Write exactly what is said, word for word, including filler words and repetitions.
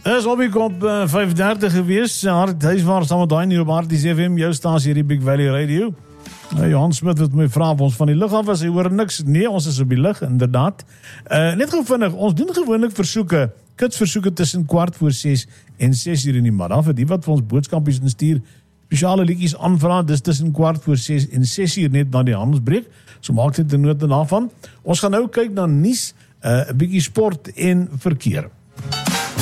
Is op ek op uh, vyf dertig gewees, hy is waar saam met daai nie op Harties F M, jou stasie hier die Big Valley Radio. Uh, Johan Smit wat my vraag ons van die lug af was, hy hoor niks, nee, ons is op die lug, inderdaad. Uh, net gou vinnig, ons doen gewoonlik versoeke, kitsversoeke tussen kwart voor ses en ses uur in die middag, vir die wat vir ons boodskapies instuur, spesiale liedjies aanvra, dis tussen kwart voor ses en ses uur net na die handelsbreek, so maak dit 'n noot daarvan. Ons gaan nou kyk na nuus, 'n uh, bietjie sport en verkeer.